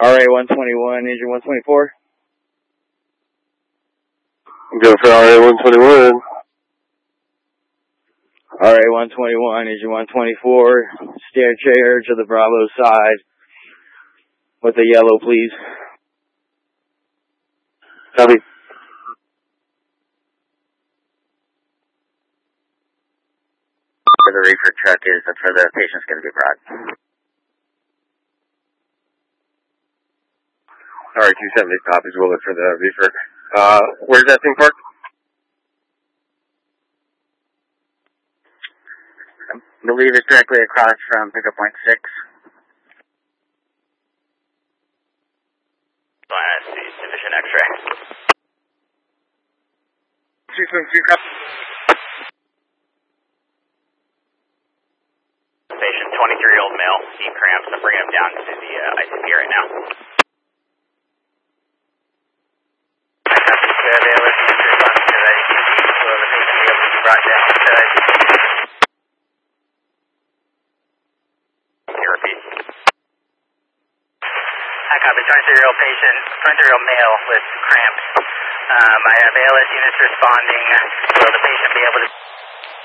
RA-121, engine 124. Go for RA-121. RA-121, engine 124. Stair chair to the Bravo side with a yellow, please. Copy. For the reefer truck is for the patient's going to be brought. Alright, 270 copies. We'll look for the reefer. Where's that thing parked? I believe it's directly across from pickup point 6. I see sufficient X-ray. 272 copy. Patient, 23-year-old male, deep cramps. I'm bringing him down to the ICP right now. I copy, 23-year-old patient, 23-year-old male with cramps. I have ALS units responding. Will the patient be able to...